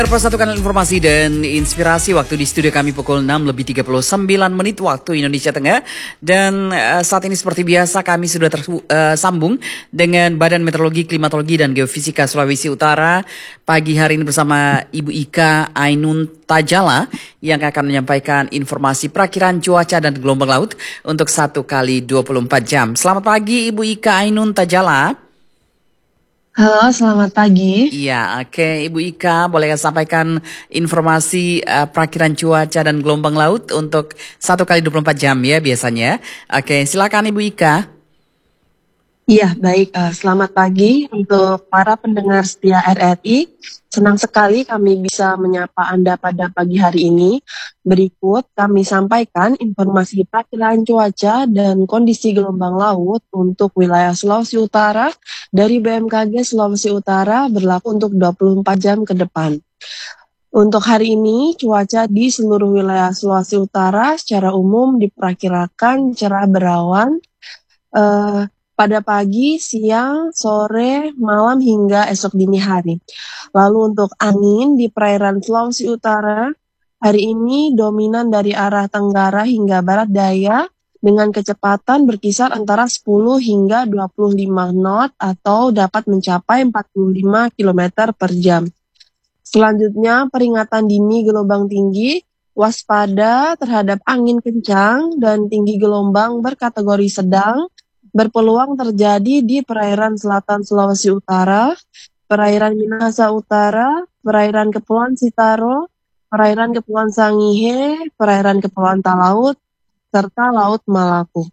Persatukan informasi dan inspirasi waktu di studio kami pukul 6:39 waktu Indonesia Tengah. Dan saat ini seperti biasa kami sudah tersambung dengan Badan Meteorologi, Klimatologi dan Geofisika Sulawesi Utara. Pagi hari ini bersama Ibu Ika Ainun Tajala yang akan menyampaikan informasi perakiran cuaca dan gelombang laut untuk 1 kali 24 jam. Selamat pagi Ibu Ika Ainun Tajala. Halo, selamat pagi. Iya, oke. Ibu Ika, boleh sampaikan informasi perakiran cuaca dan gelombang laut untuk 1 kali 24 jam ya biasanya. Oke, silakan Ibu Ika. Iya, baik. Selamat pagi untuk para pendengar setia RRI. Senang sekali kami bisa menyapa Anda pada pagi hari ini. Berikut kami sampaikan informasi perakiran cuaca dan kondisi gelombang laut untuk wilayah Sulawesi Utara dari BMKG Sulawesi Utara berlaku untuk 24 jam ke depan. Untuk hari ini, cuaca di seluruh wilayah Sulawesi Utara secara umum diperkirakan cerah berawan pada pagi, siang, sore, malam hingga esok dini hari. Lalu untuk angin di perairan Sulawesi Utara, hari ini dominan dari arah tenggara hingga barat daya dengan kecepatan berkisar antara 10 hingga 25 knot atau dapat mencapai 45 km per jam. Selanjutnya, peringatan dini gelombang tinggi, waspada terhadap angin kencang dan tinggi gelombang berkategori sedang, berpeluang terjadi di perairan selatan Sulawesi Utara, perairan Minahasa Utara, perairan Kepulauan Sitaro, perairan Kepulauan Sangihe, perairan Kepulauan Talaut, serta Laut Malaku.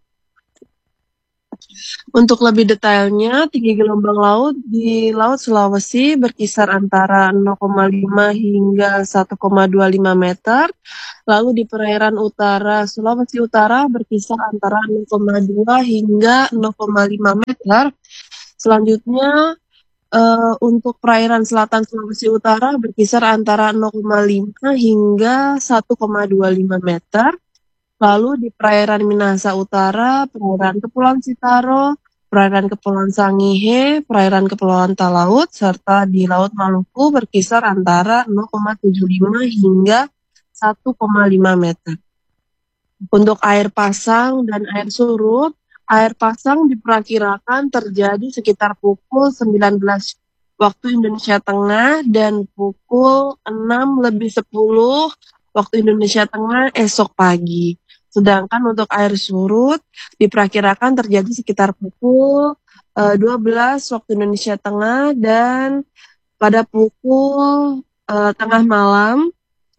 Untuk lebih detailnya, tinggi gelombang laut di Laut Sulawesi berkisar antara 0,5 hingga 1,25 meter. Lalu di perairan utara Sulawesi Utara berkisar antara 0,2 hingga 0,5 meter. Selanjutnya untuk perairan selatan Sulawesi Utara berkisar antara 0,5 hingga 1,25 meter. Lalu di perairan Minahasa Utara, perairan Kepulauan Sitaro, perairan Kepulauan Sangihe, perairan Kepulauan Talaut, serta di Laut Maluku berkisar antara 0,75 hingga 1,5 meter. Untuk air pasang dan air surut, air pasang diperkirakan terjadi sekitar pukul 19 waktu Indonesia Tengah dan pukul 6:10 waktu Indonesia Tengah esok pagi. Sedangkan untuk air surut diperkirakan terjadi sekitar pukul 12 waktu Indonesia Tengah dan pada pukul tengah malam.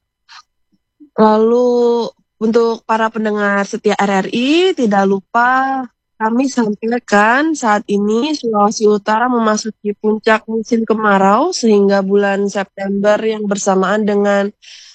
Lalu untuk para pendengar setia RRI, tidak lupa kami sampaikan saat ini Sulawesi Utara memasuki puncak musim kemarau sehingga bulan September yang bersamaan dengan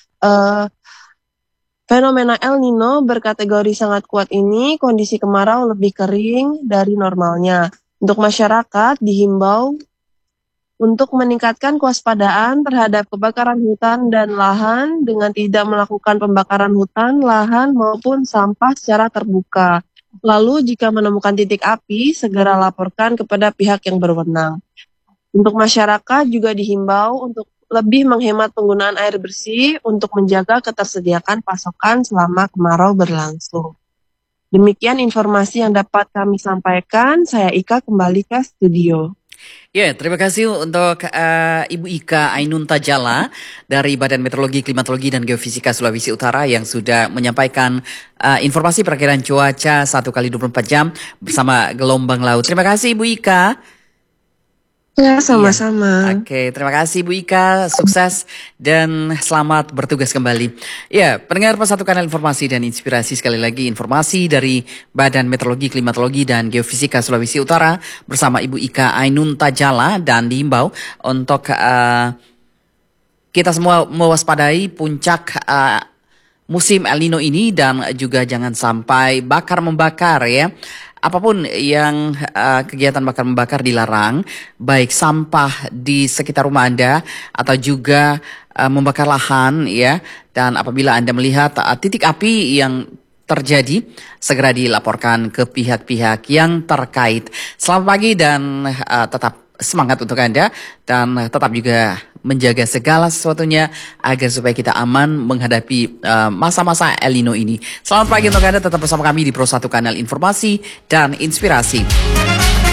fenomena El Nino berkategori sangat kuat ini, kondisi kemarau lebih kering dari normalnya. Untuk masyarakat dihimbau untuk meningkatkan kewaspadaan terhadap kebakaran hutan dan lahan dengan tidak melakukan pembakaran hutan, lahan maupun sampah secara terbuka. Lalu jika menemukan titik api, segera laporkan kepada pihak yang berwenang. Untuk masyarakat juga dihimbau untuk lebih menghemat penggunaan air bersih untuk menjaga ketersediaan pasokan selama kemarau berlangsung. Demikian informasi yang dapat kami sampaikan. Saya Ika kembali ke studio. Ya, terima kasih untuk Ibu Ika Ainun Tajala dari Badan Meteorologi, Klimatologi dan Geofisika Sulawesi Utara yang sudah menyampaikan informasi perakiran cuaca 1 kali 24 jam bersama gelombang laut. Terima kasih Ibu Ika. Ya, sama-sama. Iya. Oke, terima kasih Bu Ika, sukses dan selamat bertugas kembali. Ya, pendengar Persatukan Informasi dan Inspirasi, sekali lagi informasi dari Badan Meteorologi, Klimatologi dan Geofisika Sulawesi Utara bersama Ibu Ika Ainun Tajala, dan diimbau untuk kita semua mewaspadai puncak musim El Nino ini dan juga jangan sampai bakar-membakar ya. Apapun yang kegiatan bakar-membakar dilarang, baik sampah di sekitar rumah Anda atau juga membakar lahan ya. Dan apabila Anda melihat titik api yang terjadi, segera dilaporkan ke pihak-pihak yang terkait. Selamat pagi dan tetap semangat untuk Anda dan tetap juga menjaga segala sesuatunya agar supaya kita aman menghadapi masa-masa El Nino ini. Selamat pagi untuk Anda, tetap bersama kami di Pro 1 Kanal Informasi dan Inspirasi.